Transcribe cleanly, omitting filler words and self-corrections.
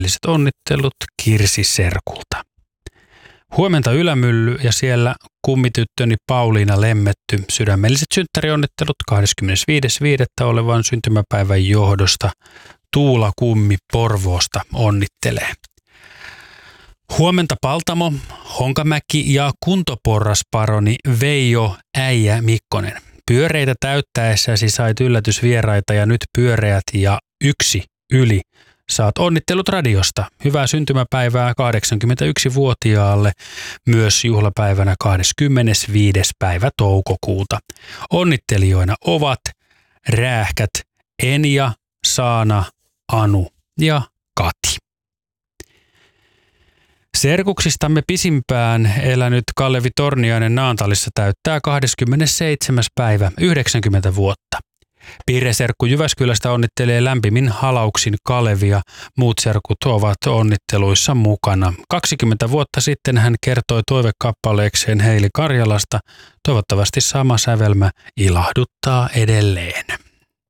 onnittelut Kirsi Serkulta. Huomenta Ylämylly ja siellä kummityttöni Pauliina Lemmetty. Sydämelliset synttärionnittelut 25.5. olevan syntymäpäivän johdosta. Tuula Kummi Porvoosta onnittelee. Huomenta Paltamo, Honkamäki ja kuntoporrasparoni Veijo Äijä Mikkonen. Pyöreitä täyttäessäsi sait yllätysvieraita ja nyt pyöreät ja 1 yli. Saat onnittelut radiosta. Hyvää syntymäpäivää 81-vuotiaalle myös juhlapäivänä 25. päivä toukokuuta. Onnittelijoina ovat Räähkät, Enja, Saana, Anu ja Kati. Serkuksistamme pisimpään elänyt Kalevi Torniainen Naantalissa täyttää 27. päivä 90 vuotta. Piirre Serkku Jyväskylästä onnittelee lämpimin halauksin Kalevia. Muut serkut ovat onnitteluissa mukana. 20 vuotta sitten hän kertoi toivekappaleekseen Heili Karjalasta. Toivottavasti sama sävelmä ilahduttaa edelleen.